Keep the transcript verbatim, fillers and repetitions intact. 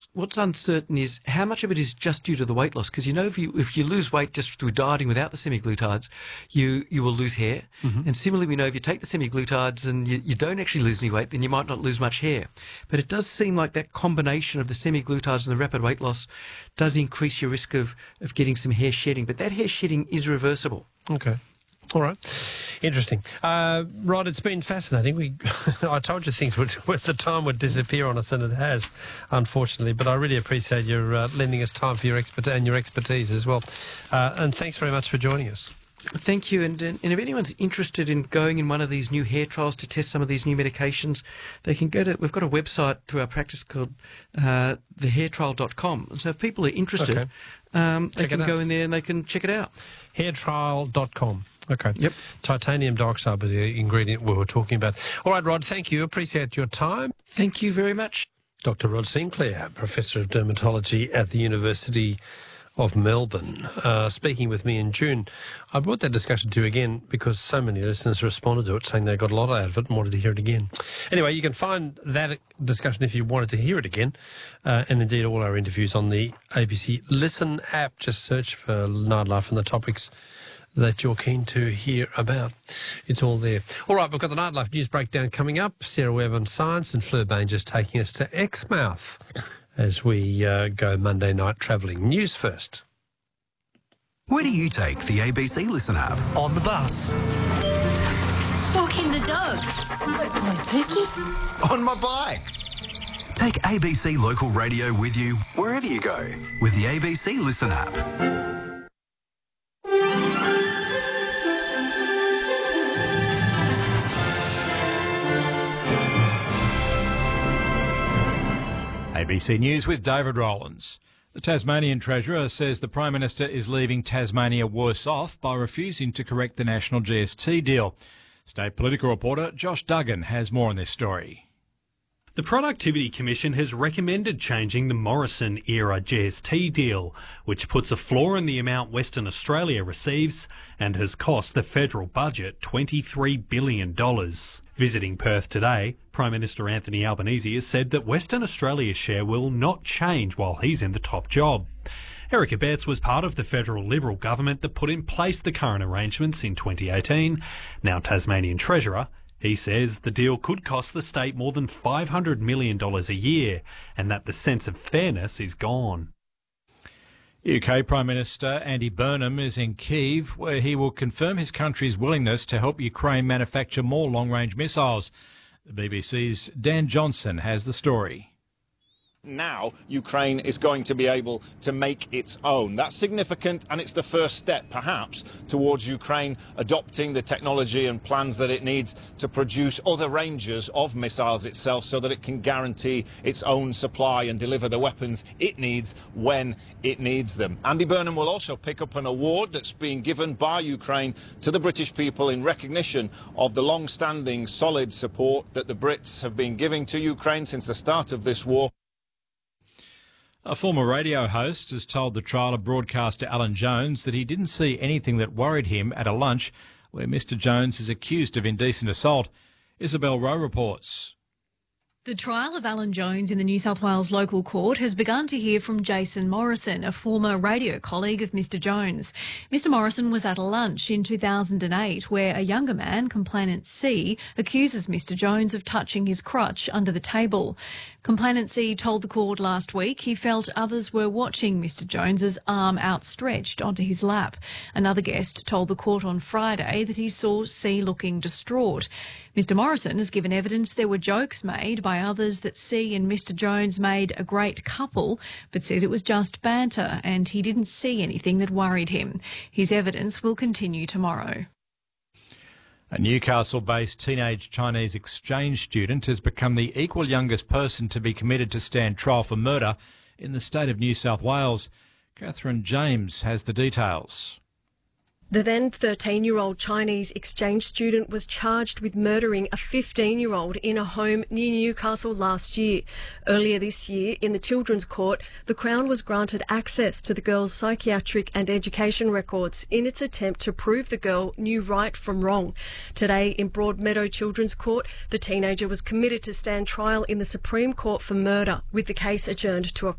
what's uncertain is how much of it is just due to the weight loss. Because, you know, if you if you lose weight just through dieting without the semaglutides, you, you will lose hair. Mm-hmm. And similarly, we know if you take the semaglutides and you, you don't actually lose any weight, then you might not lose much hair. But it does seem like that combination of the semaglutides and the rapid weight loss does increase your risk of, of getting some hair shedding. But that hair shedding is reversible. Okay. All right. Interesting. Uh, Rod, it's been fascinating. We, I told you things would, with the time would disappear on us, and it has, unfortunately. But I really appreciate your uh, lending us time for your expert and your expertise as well. Uh, and thanks very much for joining us. Thank you. And, and if anyone's interested in going in one of these new hair trials to test some of these new medications, they can go to, we've got a website through our practice called uh, the hair trial dot com. And so if people are interested, okay. um, they check can go in there and they can check it out. hair trial dot com. Okay. Yep. Titanium dioxide was the ingredient we were talking about. All right, Rod, thank you. Appreciate your time. Thank you very much. Doctor Rod Sinclair, Professor of Dermatology at the University of Melbourne, uh, speaking with me in June. I brought that discussion to you again because so many listeners responded to it saying they got a lot out of it and wanted to hear it again. Anyway, you can find that discussion if you wanted to hear it again, uh, and indeed all our interviews on the A B C Listen app. Just search for Nightlife and the topics that you're keen to hear about. It's all there. All right, we've got the Nightlife News Breakdown coming up. Sarah Webb on Science and Fleur Bain just taking us to Exmouth as we uh, go Monday night travelling. News first. Where do you take the A B C Listen app? On the bus. Walking the dog. My Pookie. On my bike. Take A B C Local Radio with you wherever you go with the A B C Listen app. A B C News with David Rowlands. The Tasmanian Treasurer says the Prime Minister is leaving Tasmania worse off by refusing to correct the national G S T deal. State political reporter Josh Duggan has more on this story. The Productivity Commission has recommended changing the Morrison-era G S T deal, which puts a floor in the amount Western Australia receives and has cost the federal budget twenty-three billion dollars. Visiting Perth today, Prime Minister Anthony Albanese has said that Western Australia's share will not change while he's in the top job. Eric Abetz was part of the federal Liberal government that put in place the current arrangements in twenty eighteen. Now Tasmanian Treasurer, he says the deal could cost the state more than five hundred million dollars a year and that the sense of fairness is gone. U K Prime Minister Andy Burnham is in Kyiv, where he will confirm his country's willingness to help Ukraine manufacture more long-range missiles. The B B C's Dan Johnson has the story. Now Ukraine is going to be able to make its own. That's significant, and it's the first step, perhaps, towards Ukraine adopting the technology and plans that it needs to produce other ranges of missiles itself so that it can guarantee its own supply and deliver the weapons it needs when it needs them. Andy Burnham will also pick up an award that's being given by Ukraine to the British people in recognition of the long-standing solid support that the Brits have been giving to Ukraine since the start of this war. A former radio host has told the trial of broadcaster Alan Jones that he didn't see anything that worried him at a lunch where Mister Jones is accused of indecent assault. Isabel Rowe reports. The trial of Alan Jones in the New South Wales local court has begun to hear from Jason Morrison, a former radio colleague of Mister Jones. Mister Morrison was at a lunch in two thousand eight where a younger man, complainant C, accuses Mister Jones of touching his crutch under the table. Complainant C told the court last week he felt others were watching Mister Jones's arm outstretched onto his lap. Another guest told the court on Friday that he saw C looking distraught. Mister Morrison has given evidence there were jokes made by others that C and Mister Jones made a great couple, but says it was just banter and he didn't see anything that worried him. His evidence will continue tomorrow. A Newcastle-based teenage Chinese exchange student has become the equal youngest person to be committed to stand trial for murder in the state of New South Wales. Catherine James has the details. The then thirteen-year-old Chinese exchange student was charged with murdering a fifteen-year-old in a home near Newcastle last year. Earlier this year, in the Children's Court, the Crown was granted access to the girl's psychiatric and education records in its attempt to prove the girl knew right from wrong. Today, in Broadmeadow Children's Court, the teenager was committed to stand trial in the Supreme Court for murder, with the case adjourned to a